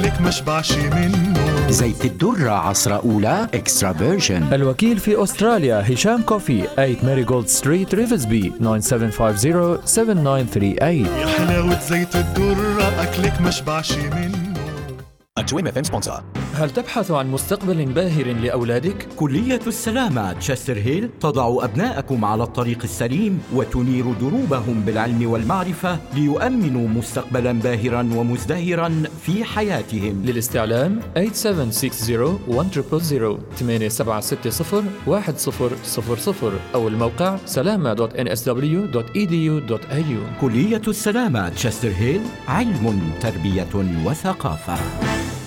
أكلك مشبعش منه. زيت الدرة عصرة أولى إكسترا فيرجن. الوكيل في أستراليا هشام كوفي 8 ماريغولد ستريت ريفزبي 9750-7938. يا حلاوة زيت الدرة أكلك مشبعش منه. هل تبحث عن مستقبل باهر لأولادك؟ كلية السلامة تشستر هيل تضع أبنائكم على الطريق السليم وتنير دروبهم بالعلم والمعرفة ليؤمنوا مستقبلا باهرا ومزدهرا في حياتهم. للاستعلام 8760-1000 8760-1000 أو الموقع salama.nsw.edu.au. كلية السلامة تشستر هيل، علم، تربية وثقافة.